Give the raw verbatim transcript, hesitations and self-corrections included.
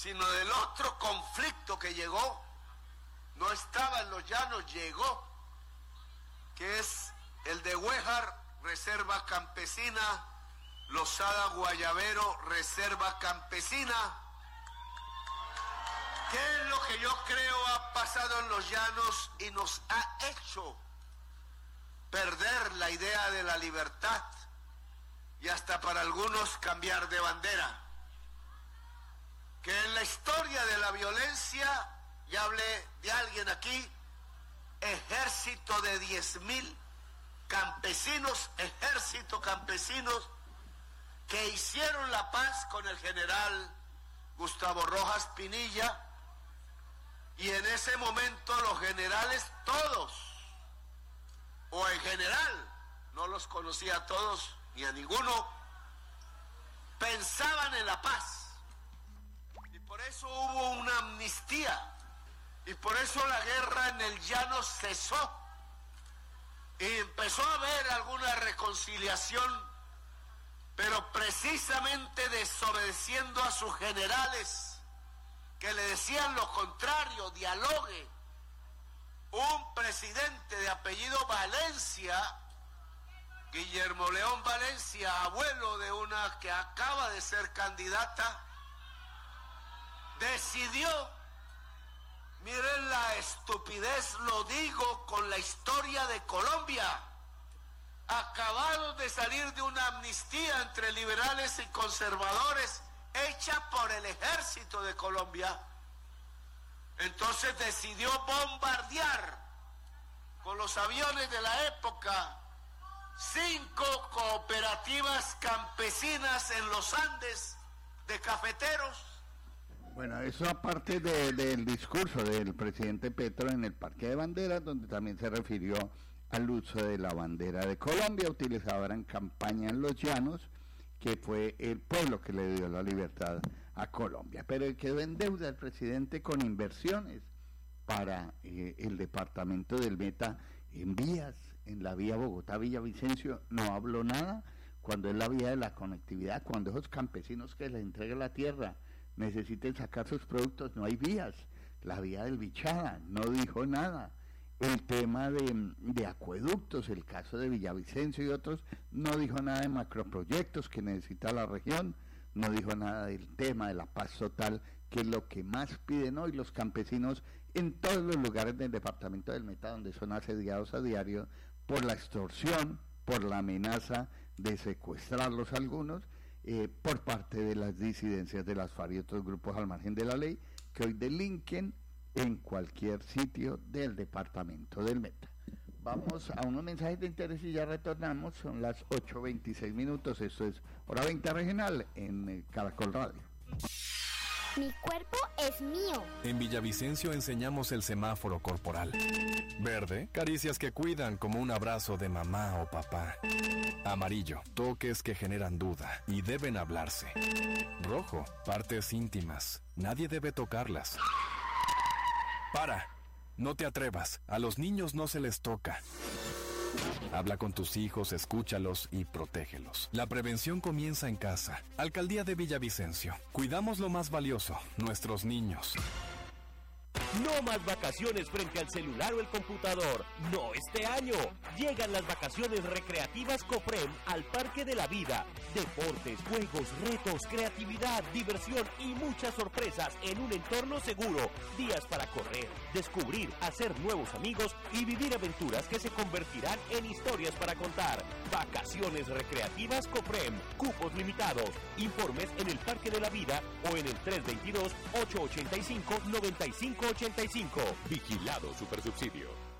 sino del otro conflicto que llegó, no estaba en los llanos, llegó, que es el de Huéjar, reserva campesina, Losada Guayabero, reserva campesina. ¿Qué es lo que yo creo ha pasado en los llanos y nos ha hecho perder la idea de la libertad y hasta para algunos cambiar de bandera? Que en la historia de la violencia, ya hablé de alguien aquí, ejército de diez mil campesinos, ejército campesinos que hicieron la paz con el general Gustavo Rojas Pinilla, y en ese momento los generales todos, o en general, no los conocía a todos ni a ninguno, pensaban en la paz. Y por eso hubo una amnistía, y por eso la guerra en el llano cesó, y empezó a haber alguna reconciliación, pero precisamente desobedeciendo a sus generales, que le decían lo contrario, dialogue. Un presidente de apellido Valencia, Guillermo León Valencia, abuelo de una que acaba de ser candidata, decidió, miren la estupidez, lo digo con la historia de Colombia, acabaron de salir de una amnistía entre liberales y conservadores hecha por el ejército de Colombia. Entonces decidió bombardear con los aviones de la época cinco cooperativas campesinas en los Andes de cafeteros. Bueno, eso aparte de, del discurso del presidente Petro en el Parque de Banderas, donde también se refirió al uso de la bandera de Colombia, utilizada en campaña en los llanos, que fue el pueblo que le dio la libertad a Colombia. Pero quedó en deuda el presidente con inversiones para eh, el departamento del Meta en vías, en la vía Bogotá-Villavicencio, no habló nada, cuando es la vía de la conectividad, cuando esos campesinos que les entrega la tierra necesiten sacar sus productos, no hay vías, la vía del Bichada, no dijo nada. El tema de, de acueductos, el caso de Villavicencio y otros, no dijo nada de macroproyectos que necesita la región, no dijo nada del tema de la paz total, que es lo que más piden hoy los campesinos en todos los lugares del departamento del Meta, donde son asediados a diario por la extorsión, por la amenaza de secuestrarlos algunos, eh, por parte de las disidencias de las FARC y otros grupos al margen de la ley, que hoy delinquen en cualquier sitio del departamento del Meta. Vamos a unos mensajes de interés y ya retornamos. Son las ocho veintiséis minutos. Esto es Hora veinte Regional en Caracol Radio. Mi cuerpo es mío. En Villavicencio enseñamos el semáforo corporal. Verde, caricias que cuidan como un abrazo de mamá o papá. Amarillo, toques que generan duda y deben hablarse. Rojo, partes íntimas. Nadie debe tocarlas. Para, no te atrevas, a los niños no se les toca. Habla con tus hijos, escúchalos y protégelos. La prevención comienza en casa. Alcaldía de Villavicencio. Cuidamos lo más valioso, nuestros niños. No más vacaciones frente al celular o el computador. No este año. Llegan las vacaciones recreativas Cofrem al Parque de la Vida. Deportes, juegos, retos, creatividad, diversión y muchas sorpresas en un entorno seguro. Días para correr, descubrir, hacer nuevos amigos y vivir aventuras que se convertirán en historias para contar. Vacaciones recreativas Cofrem. Cupos limitados. Informes en el Parque de la Vida o en el tres dos dos, ocho ocho cinco, nueve cinco ocho cinco. Vigilado Supersubsidio.